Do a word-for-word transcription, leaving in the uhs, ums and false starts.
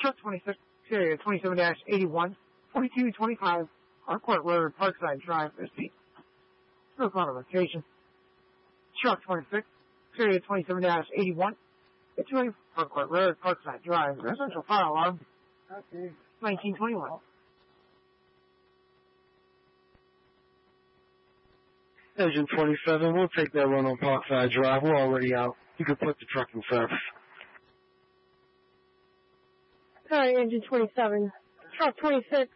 Truck twenty-six, area twenty-seven eighty-one, forty-two twenty-five, Harcourt Road, Parkside Drive, Bisbee. Smoke modification. Truck twenty-six, area twenty-seven eighty-one, fifty-two Harcourt Road, Parkside Drive, residential fire alarm. Okay. nineteen twenty-one. Engine twenty-seven, we'll take that run on Parkside Drive. We're already out. You can put the truck in service. Sorry, Engine twenty-seven. Truck twenty-six,